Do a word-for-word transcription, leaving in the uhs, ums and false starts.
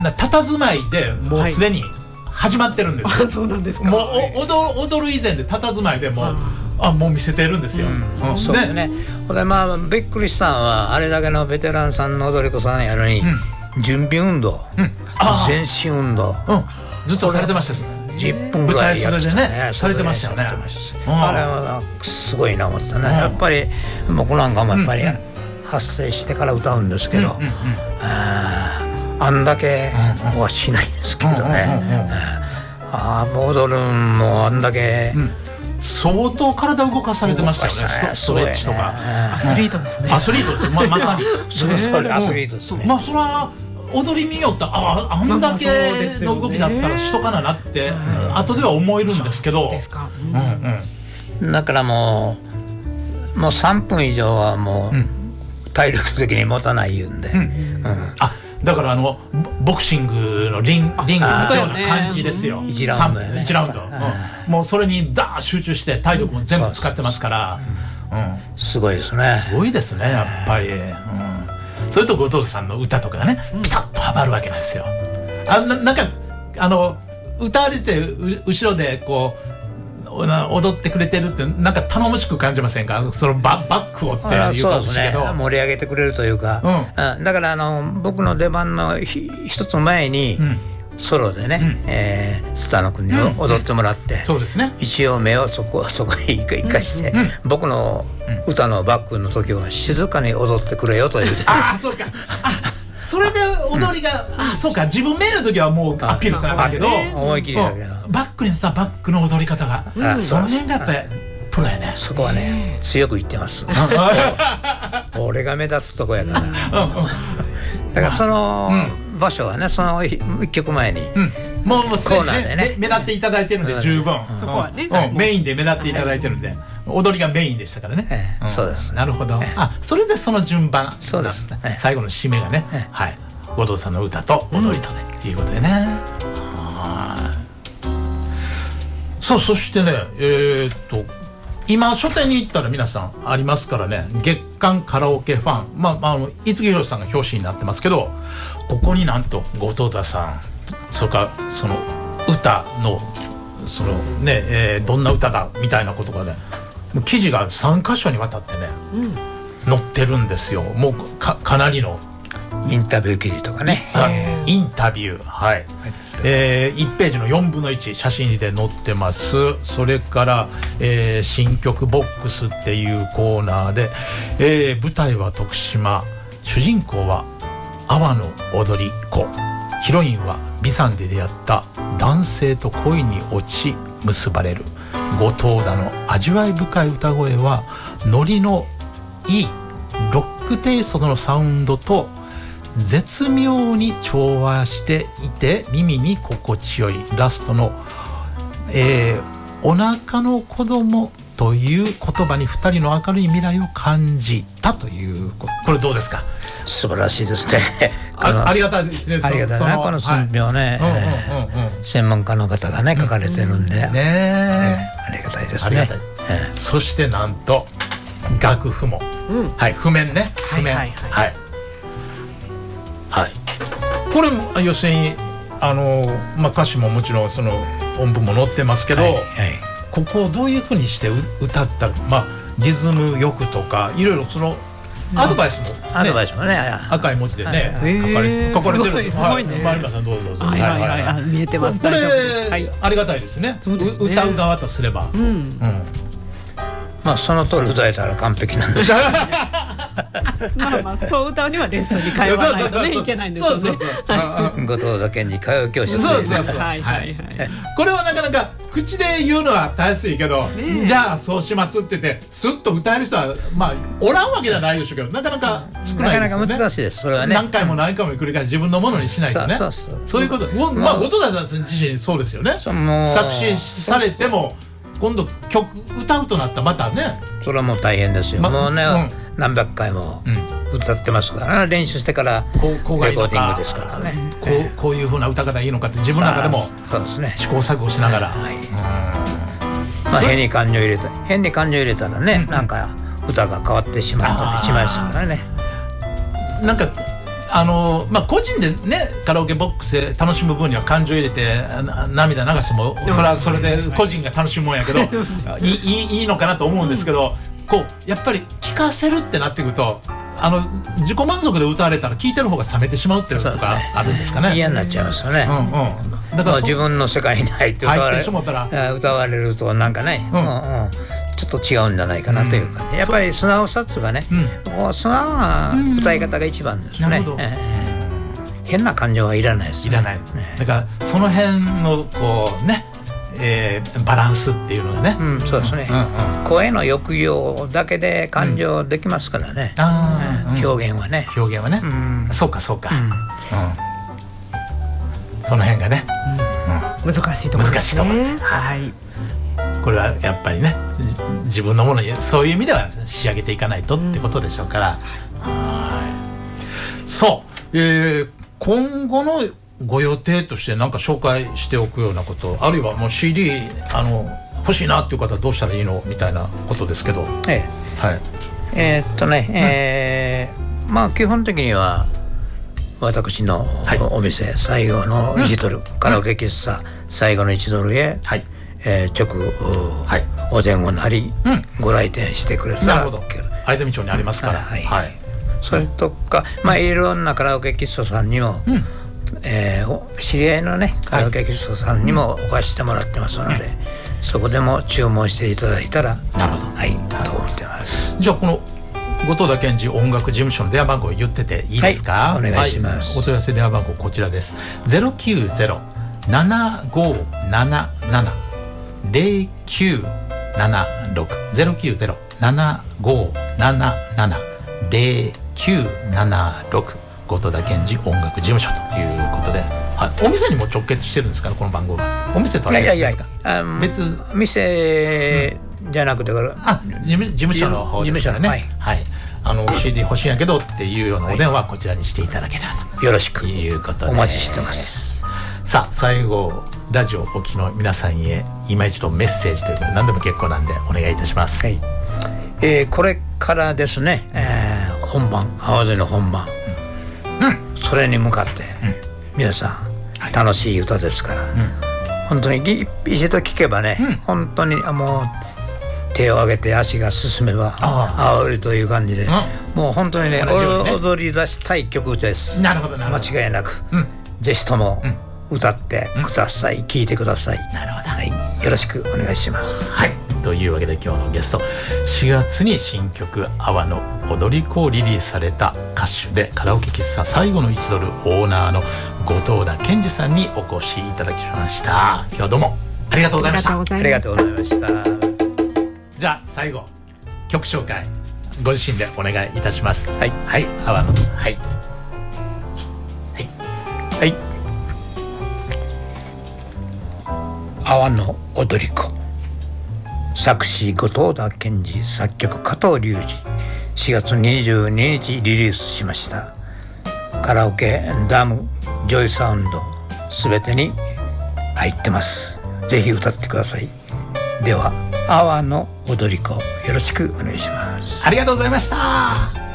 佇まいでもうすでに始まってるんですよ、 あ、そうなんですか。 もう踊る、踊る以前で佇まいでもうあもう見せてるんですよ、 うんうん、そうですね。これまあびっくりしたのはあれだけのベテランさんの踊り子さんやのに、うん、準備運動、うん、全身運動、うん、 ずっとされてましたしじゅっぷんぐらいやってたね、 ね、されてましたよね。 あれはすごいな思ったね、うん、やっぱり僕なんかもやっぱり発声してから歌うんですけど、うんうんうん、あ, あんだけはしないんですけどね、ああ踊るんもあんだけ、うん、 相当体動かされてましたよね。ストレッチとか、 アスリートですね。 アスリートです、ま, まさにそうそれアスリートですね。 まあそれは踊り見よったああんだけの動きだったらしとかななって後では思えるんですけど、 だからもうもうさんぷん以上はもう体力的に持たない言うんで、うんうん、 あだからあのボクシングのリンリングに立つような感じですよ。 いちラウンド、ね、 いちラウンド、うん、もうそれにダー集中して体力も全部使ってますから、 うんうん、すごいですね。 すごいですねやっぱり、うん、それと後藤さんの歌とかがねピタッとはまるわけなんですよ。あ な, なんかあの歌われて後ろでこう踊ってくれてるってなんか頼もしく感じませんか。その バ, バックをっていうかもしれないけど、 ね、盛り上げてくれるというか、うんうん、だからあの僕の出番の一つ前に、うん、ソロでね、うんえー、スタノ君に踊ってもらって、うん、 そうですね、 一応目をそこそこに生かして、うんうん、僕の歌のバックの時は静かに踊ってくれよという、うん、 ああそうかあそれで踊りが、うん、あそうか自分目の時はもうアピールしたんだけど、 思い切りだけどバックにさバックの踊り方が、うん、その辺がやっぱりプロやね。 そこはね強く言ってます俺が目立つとこやからだからその場所はねその一曲前に、うん、 もうもうすでにね、ね目立っていただいてるんで十分、 うん、そこはね、 うん、メインで目立っていただいてるんで、踊りがメインでしたからね、 ええうん、そうです。 なるほど、ええ、あそれでその順番そうです、 ええ、最後の締めがね、ええ、はい後藤さんの歌と踊りとで、うん、っていうことでね、はいそうそしてねえー、っと今書店に行ったら皆さんありますからね月刊カラオケファン、まあ、まあ五木ひろしさんが表紙になってますけどここになんと後藤田さんそれからその歌のそのね、えー、どんな歌だみたいなことがね記事がさんかしょにわたってね、うん、載ってるんですよ。もう か, かなりのインタビュー記事とかね、 インタビューはい、はいえー、いちページのよんぶんのいち写真で載ってます。それから、えー、新曲ボックスっていうコーナーで、えー、舞台は徳島、主人公は阿波の踊り子、ヒロインは眉山で出会った男性と恋に落ち結ばれる。後藤田の味わい深い歌声はノリのいいロックテイストのサウンドと絶妙に調和していて耳に心地よい。ラストの、えー、お腹の子供という言葉にふたりの明るい未来を感じたというこれどうですか。 素晴らしいですねあ, ありがたいですね。 ありがたいねこの寸評ね、はいえーうんうんうん、専門家の方がね書かれてるんで、うんうんね、ありがたいですね。ありがたい、 えー、そしてなんと楽譜も、うん、はい譜面ね譜面はいはいはい、はいはい、これも要するにあの、まあ、歌詞ももちろんその音符も載ってますけど、はいはい、ここをどういうふうにして歌ったら、まあ、リズムよくとかいろいろそのアドバイスも、ね、 アドバイスもね赤い文字でね、はい、書かれて書かれてるんです。 すごいね。 マリマさんどうぞどうぞ。 はいはいはいはい、見えてます。 これ、はい、ありがたいですね。そうですね。歌う側とすれば、うんうん、 まあその通り歌えたら完璧なんですまあまあそう歌うにはレッスンに通わないとねいけないんですよね。そうそうそう後藤田健に通う教室でそうそうそうはいはいはい、これはなかなか口で言うのはたやすいけど、ね、じゃあそうしますって言ってスッと歌える人はまあおらんわけじゃないでしょうけどなかなか少ないですよね。 なかなか難しいですそれはね。 何回も何回も繰り返し自分のものにしないとね。そうそうそうそういうこと。まあ後藤田さん自身そうですよね。作詞されても今度曲歌うとなったらまたねそれはもう大変ですよ、ま、もうね、うん、何百回も歌ってますから、ね、練習してからレコーディングですからね。 こう、こういう風な歌方がいいのかって自分の中でも試行錯誤しながら、はいまあ、変に感情入れた変に感情入れたらね、うん、なんか歌が変わってしまったりしましたからね。 なんかあのまあ個人でねカラオケボックスで楽しむ分には感情入れて涙流してもそれはそれで個人が楽しむもんやけどいい、いいのかなと思うんですけど、こうやっぱり聴かせるってなってくるとあの自己満足で歌われたら聴いてる方が冷めてしまうっていうのがあるんですかね。 嫌になっちゃいますよね。 うんうん、 だから自分の世界に入って歌われ入ってしもたら歌われるとなんかね、うんうん、ちょっと違うんじゃないかなというか、ね、うん、やっぱり素直さっていうかね、うん、こう素直な歌い方が一番ですね。なるほど、えー、変な感情はいらないですね。 いらない、ね、だからその辺のこうね、えー、バランスっていうのがね、 うん、そうですね、うんうん、声の抑揚だけで感情できますからね、うん、あ、うん、表現はね表現はね、うん、そうかそうか、うんうん、その辺がね、 うん、難しいところですね。難しいところです、 はい、これはやっぱりね自分のものにそういう意味では仕上げていかないとってことでしょうから、うん、はい。そう、えー、今後のご予定として何か紹介しておくようなこと、あるいはもう シーディー あの欲しいなっていう方はどうしたらいいのみたいなことですけど、 ええ、はい、えー、っとね、うん、えー、まあ基本的には私のお店、はい、最後のいちドル、うん、カラオケ喫茶、うん、最後のいちドルへ、はい、えー、直、はい、お電話なり、うん、ご来店してくれたら、なるほど、 相手町にありますから、はいはい、 それとか、まあいろんなカラオケ喫茶さんにも、うん、えー、知り合いのねカラオケ喫茶さんにもお貸してもらってますので、はい、そこでも注文していただいたら、 なるほど、 はい、と思ってます。 じゃあこの後藤田健二音楽事務所の電話番号を言ってていいですか？ はい、お願いします。 はい、お問い合わせ電話番号こちらです。ゼロきゅうゼロ ななごなななな ゼロきゅうななろく ゼロきゅうゼロ ななごなななな ゼロきゅうななろく後藤田健二音楽事務所ということで、はい、お店にも直結してるんですかね、この番号は。お店とは別ですか？ いやいやいや、別店じゃなくてから、うん、 あ、事務、事務所の方ですからね、はい、はい、あの シーディー 欲しいんやけどっていうようなお電話はこちらにしていただけたらと、 よろしくいうことでお待ちしてます。 さあ最後ラジオお聞きの皆さんへ今一度メッセージというか何でも結構なんでお願いいたします。はい、 えー、これからですね、えー、本番、淡路の本番、うん、それに向かって、うん、皆さん、はい、楽しい歌ですから、うん、本当に一度聴けばね、うん、本当にもう手を挙げて足が進めばあおりという感じで、うん、もう本当に ね, ね踊り出したい曲です。 なるほどなるほど、 間違いなく、うん、ぜひとも歌ってください、うん、聴いてください。 なるほど、 はい、よろしくお願いします。 はい、というわけで今日のゲスト、しがつに新曲「阿波の踊り子」をリリースされた歌手でカラオケ喫茶最後のいちドルオーナーの後藤田健二さんにお越しいただきました。今日はどうもありがとうございました。 ありがとうございました。 じゃあ最後曲紹介ご自身でお願いいたします。 はいはい、阿波のはいはいはい、阿波の踊り子、作詞後藤田健二、作曲加藤隆二、しがつにじゅうににちリリースしました。カラオケ、ダム、ジョイサウンドすべてに入ってます。ぜひ歌ってください。では阿波の踊り子、よろしくお願いします。 ありがとうございました。